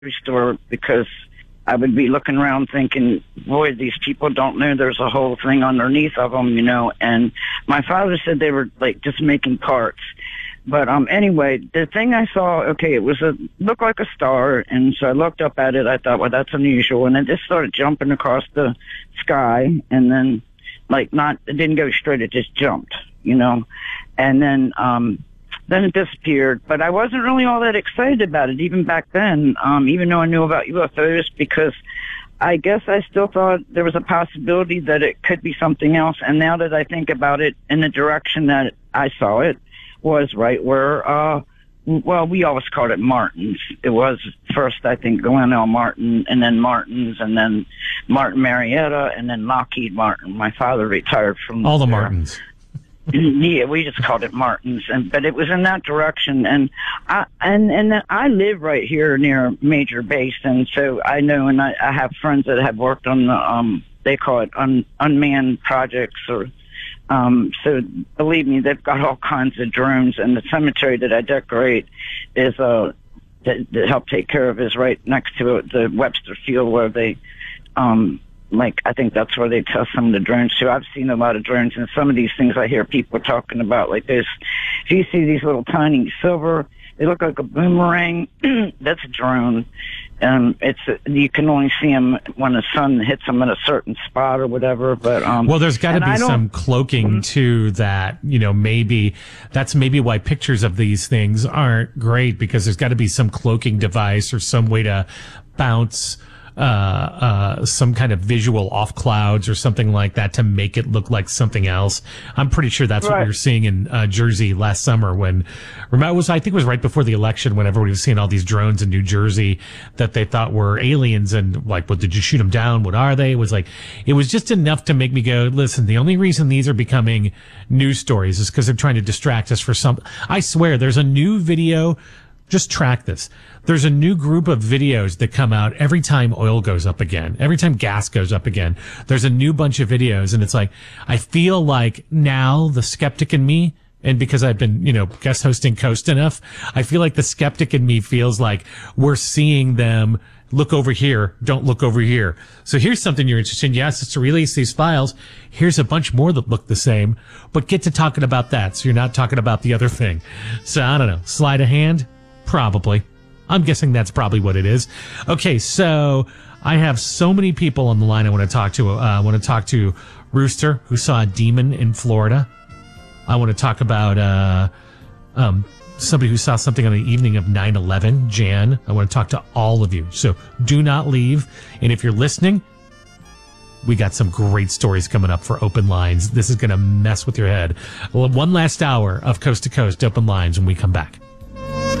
store because I would be looking around thinking, boy, these people don't know there's a whole thing underneath of them, and my father said they were like just making parts. But anyway, the thing I saw, okay, it looked like a star, and so I looked up at it. I thought, well, that's unusual, and it just started jumping across the sky, and then it didn't go straight, it just jumped, and then it disappeared. But I wasn't really all that excited about it even back then, even though I knew about UFOs, because I guess I still thought there was a possibility that it could be something else. And now that I think about it, in the direction that I saw it was right where, we always called it Martin's. It was first, I think, Glenn Martin, and then Martin's, and then Martin Marietta, and then Lockheed Martin. My father retired from all the Martins. Yeah, we just called it Martin's, but it was in that direction. And I live right here near Major Basin, so I know, and I have friends that have worked on the they call it unmanned projects, or so believe me, they've got all kinds of drones. And the cemetery that I decorate is that help take care of is right next to the Webster Field, where they I think that's where they test some of the drones too. I've seen a lot of drones, and some of these things I hear people talking about, like this. If you see these little tiny silver, they look like a boomerang. That's a drone. You can only see them when the sun hits them in a certain spot or whatever. But well, there's got to be some cloaking to that. Maybe that's why pictures of these things aren't great, because there's got to be some cloaking device or some way to bounce some kind of visual off clouds or something like that to make it look like something else. I'm pretty sure that's what we were seeing in Jersey last summer when I think it was right before the election, when everybody was seeing all these drones in New Jersey that they thought were aliens, and what did you shoot them down? What are they? It was just enough to make me go, listen, the only reason these are becoming news stories is because they're trying to distract us for something. I swear there's a new video. Just track this. There's a new group of videos that come out every time oil goes up again, every time gas goes up again. There's a new bunch of videos, and it's like, I feel like now the skeptic in me, and because I've been, guest hosting Coast enough, I feel like the skeptic in me feels like we're seeing them look over here, don't look over here. So here's something you're interested in. Yes, it's to release these files. Here's a bunch more that look the same, but get to talking about that, so you're not talking about the other thing. So I don't know, sleight of hand? Probably. I'm guessing that's probably what it is. Okay, so I have so many people on the line I want to talk to. I want to talk to Rooster, who saw a demon in Florida. I want to talk about somebody who saw something on the evening of 9/11, Jan. I want to talk to all of you. So do not leave. And if you're listening, we got some great stories coming up for Open Lines. This is going to mess with your head. One last hour of Coast to Coast Open Lines when we come back.